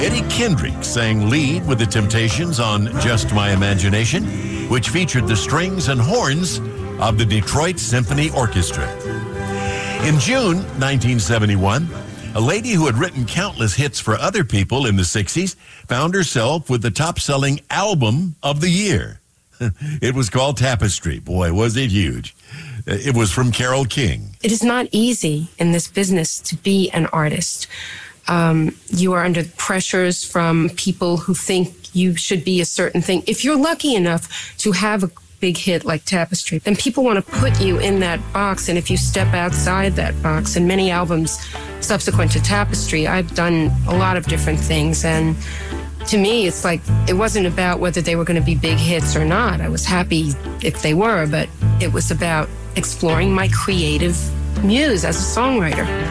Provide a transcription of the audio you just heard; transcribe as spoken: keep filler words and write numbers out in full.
Eddie Kendrick sang lead with the Temptations on Just My Imagination, which featured the strings and horns of the Detroit Symphony Orchestra. In June nineteen seventy-one, a lady who had written countless hits for other people in the sixties found herself with the top-selling album of the year. It was called Tapestry. Boy, was it huge. It was from Carole King. It is not easy in this business to be an artist. Um, you are under pressures from people who think you should be a certain thing. If you're lucky enough to have a big hit like Tapestry, then people want to put you in that box. And if you step outside that box, and many albums subsequent to Tapestry, I've done a lot of different things. And to me, it's like, it wasn't about whether they were going to be big hits or not. I was happy if they were, but it was about exploring my creative muse as a songwriter.